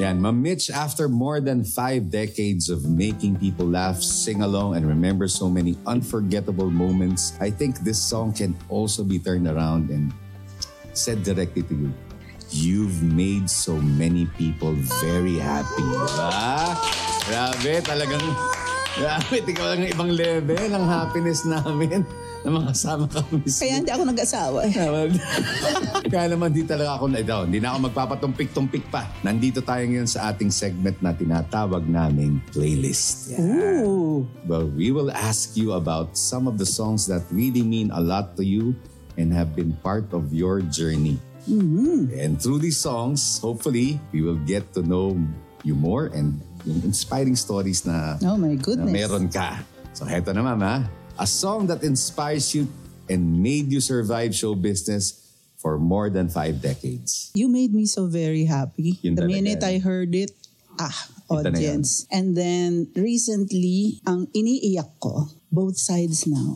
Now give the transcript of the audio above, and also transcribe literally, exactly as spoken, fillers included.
Yan, Ma'am Mitch, after more than five decades of making people laugh, sing along, and remember so many unforgettable moments, I think this song can also be turned around and said directly to you. You've made so many people very happy, diba? Grabe, talagang, grabe, ikaw lang ang ibang level ng happiness namin na makasama kami. Kaya hindi ako nag-asawa. Kaya naman di talaga ako, ito, hindi na ako magpapatumpik-tumpik pa. Nandito tayo ngayon sa ating segment na tinatawag naming playlist. Yeah. Ooh. Well, we will ask you about some of the songs that really mean a lot to you and have been part of your journey. Mm-hmm. And through these songs, hopefully, we will get to know you more and yung inspiring stories na, oh my goodness, na meron ka. So heto na, Mama. A song that inspires you and made you survive show business for more than five decades. You made me so very happy. Yun the talaga. minute I heard it, ah, audience. And then recently, ang iniiyak ko, both sides now.